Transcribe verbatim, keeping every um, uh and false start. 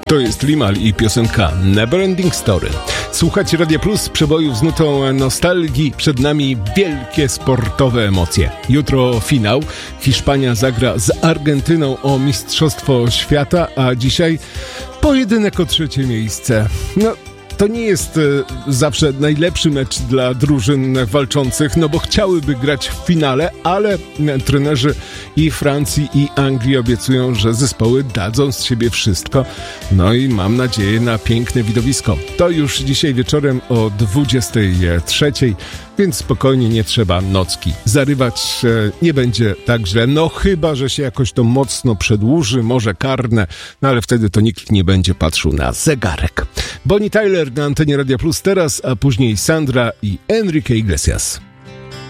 To jest Limal i piosenka Neverending Story. Słuchajcie Radia Plus, przebojów z nutą nostalgii. Przed nami wielkie sportowe emocje. Jutro finał. Hiszpania zagra z Argentyną o Mistrzostwo Świata, a dzisiaj pojedynek o trzecie miejsce. No, to nie jest e, zawsze najlepszy mecz dla drużyn walczących, no bo chciałyby grać w finale, ale e, trenerzy i Francji, i Anglii obiecują, że zespoły dadzą z siebie wszystko. No i mam nadzieję na piękne widowisko. To już dzisiaj wieczorem o dwudziestej trzeciej, więc spokojnie, nie trzeba nocki zarywać. E, nie będzie tak źle, no chyba, że się jakoś to mocno przedłuży, może karne, no ale wtedy to nikt nie będzie patrzył na zegarek. Bonnie Tyler na antenie Radia Plus teraz, a później Sandra i Enrique Iglesias.